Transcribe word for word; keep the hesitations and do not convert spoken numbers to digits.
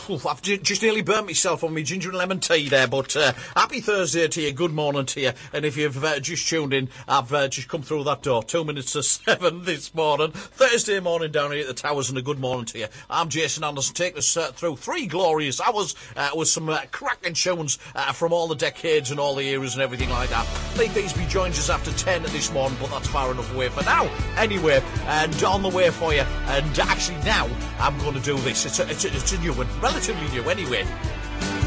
oof, I've j- just nearly burnt myself on my ginger and lemon tea there, but uh, happy Thursday to you, good morning to you, and if you've uh, just tuned in, I've uh, just come through that door, two minutes to seven this morning, Thursday morning down here at the Towers, and a good morning to you. I'm Jason Anderson, taking us uh, through three glorious hours uh, with some uh, cracking tunes uh, from all the decades and all the eras and everything like that. Lee Beesby joins us after ten this morning, but that's far enough away for now. Anyway, and on the way for you, and actually now I'm going to do this. It's a, it's a, it's a new one, relatively new anyway.